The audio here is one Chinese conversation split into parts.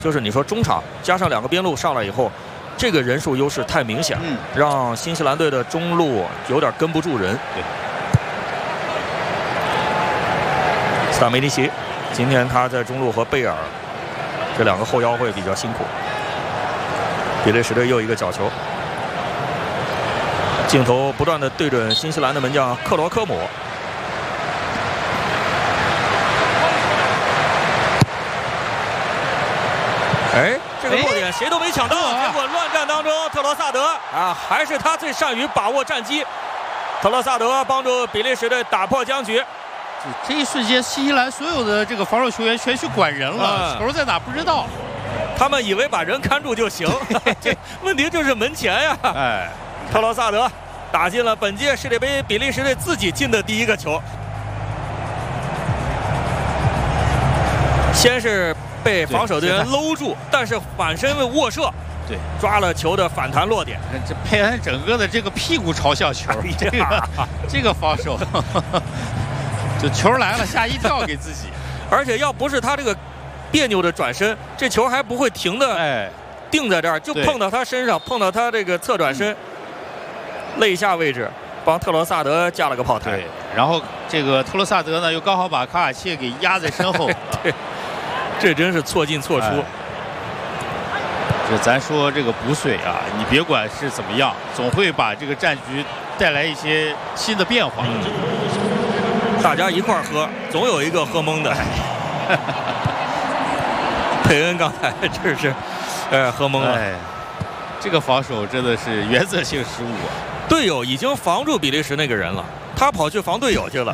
就是你说中场加上2个边路上来以后，这个人数优势太明显，让新西兰队的中路有点跟不住人。 对， 斯塔梅尼奇，今天他在中路和贝尔这2个后腰会比较辛苦。比利时队又一个角球，镜头不断的对准新西兰的门将克罗科姆。哎，这个落点谁都没抢到，结果乱战当中，特罗萨德啊，还是他最善于把握战机。特罗萨德帮助比利时队打破僵局。 这一瞬间，新西兰所有的这个防守球员全去管人了，球在哪不知道。 他们以为把人看住就行，这问题就是门前呀。 哎， 特罗萨德打进了本届世界杯比利时队自己进的第1个球。先是被防守队员搂住，但是反身握射， 对， 抓了球的反弹落点。 这佩恩整个的这个屁股朝向球，这个防守，就球来了吓一跳给自己。 而且要不是他这个别扭的转身，这球还不会停的，定在这儿，就碰到他身上，碰到他这个侧转身，肋下位置，帮特罗萨德架了个炮台。 对，然后这个特罗萨德呢，又刚好把卡瓦切给压在身后。 对。这真是错进错出。 这咱说这个补水啊，你别管是怎么样，总会把这个战局带来一些新的变化。 大家一块儿喝，总有一个喝懵的。佩恩刚才这是，喝懵了。 这个防守真的是原则性失误啊！ 队友已经防住比利时那个人了，他跑去防队友去了。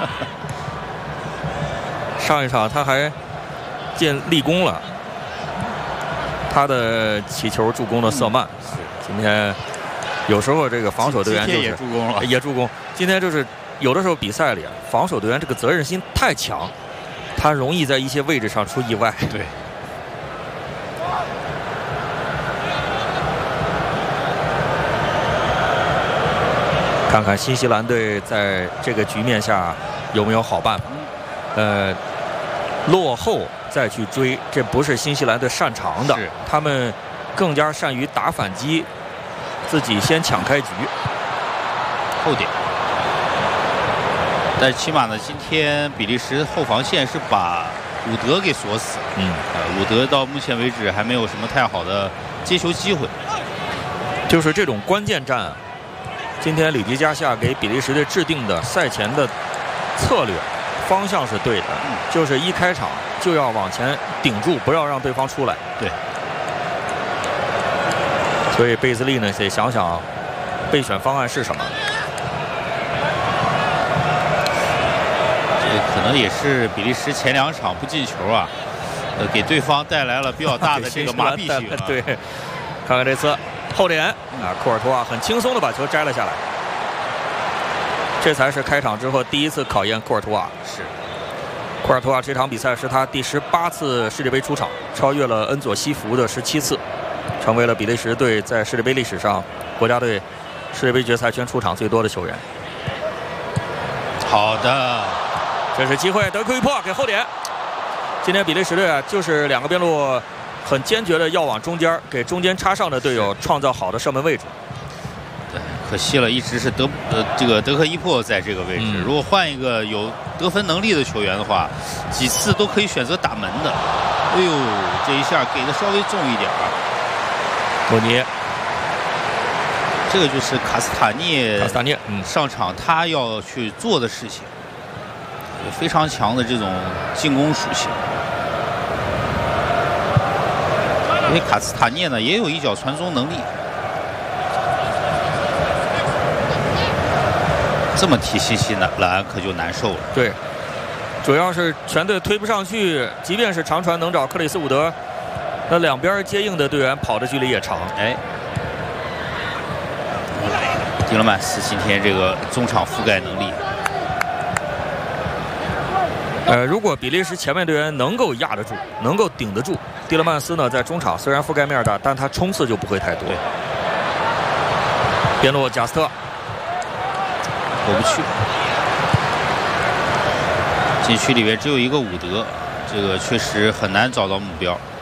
上一场他还建立功了，他的起球助攻的瑟曼。今天有时候这个防守队员就是也助攻了， 也助攻。今天就是有的时候比赛里防守队员这个责任心太强，他容易在一些位置上出意外。 对。 看看新西兰队在这个局面下有没有好办法。落后再去追，这不是新西兰队擅长的，他们更加善于打反击，自己先抢开局， 后点。但是起码呢，今天比利时后防线是把伍德给锁死。伍德到目前为止还没有什么太好的接球机会。 就是这种关键战，今天里迪加夏给比利时队制定的赛前的策略。方向是对的，就是一开场就要往前顶住，不要让对方出来。 对。 所以贝兹利呢得想想备选方案是什么。 这可能也是比利时前2场不进球啊，给对方带来了比较大的这个麻痹性。 对，看看这次后点啊，库尔图瓦很轻松的把球摘了下来。这才是开场之后第1次考验库尔图瓦。 是， 库尔图瓦这场比赛是他第18次世界杯出场，超越了恩佐西福的17次，成为了比利时队在世界杯历史上国家队世界杯决赛圈出场最多的球员。 好的， 这是机会，德库伊珀给后点。今天比利时队啊，就是2个边路很坚决的要往中间，给中间插上的队友创造好的射门位置。 可惜了，一直是这个德克伊珀在这个位置。如果换一个有得分能力的球员的话，几次都可以选择打门的。哎呦，这一下给的稍微重一点啊。 托尼， 这个就是卡斯塔涅上场他要去做的事情，非常强的这种进攻属性。因为卡斯塔涅呢也有一脚传中能力。这么踢西西兰可就难受了。 对，主要是全队推不上去，即便是长传能找克里斯伍德，那2边接应的队员跑的距离也长。 蒂勒曼斯今天这个中场覆盖能力， 如果比利时前面队员能够压得住，能够顶得住，蒂勒曼斯呢在中场虽然覆盖面大，但他冲刺就不会太多。边路贾斯特。 过不去，禁区里面只有一个伍德，这个确实很难找到目标。